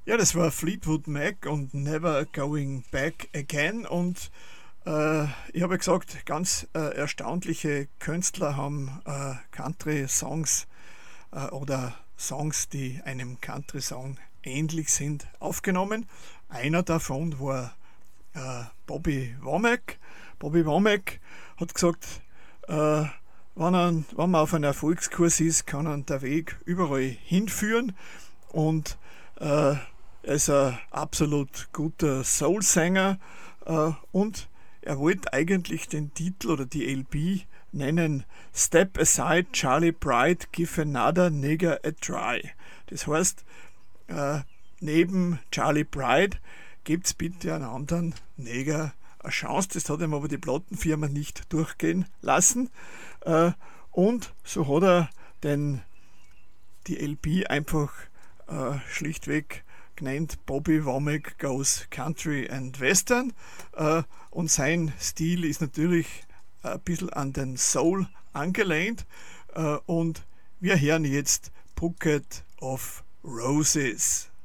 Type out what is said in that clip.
Ja, das war Fleetwood Mac und Never Going Back Again. Und ich habe ja gesagt, ganz erstaunliche Künstler haben Country-Songs oder Songs, die einem Country-Song ähnlich sind, aufgenommen. Einer davon war Bobby Womack. Bobby Womack hat gesagt, äh, wenn man auf einem Erfolgskurs ist, kann einen der Weg überall hinführen. Und er ist ein absolut guter Soul-Sänger und er wollte eigentlich den Titel oder die LP nennen Step Aside Charlie Pride, Give Another Nigger a Try. Das heißt, äh, neben Charlie Pride gebt's bitte einen anderen Neger eine Chance. Das hat ihm aber die Plattenfirma nicht durchgehen lassen. Äh, und so hat er die LP einfach schlichtweg genannt Bobby Womack Goes Country and Western. Und sein Stil ist natürlich ein bisschen an den Soul angelehnt. Und wir hören jetzt Bucket of Roses.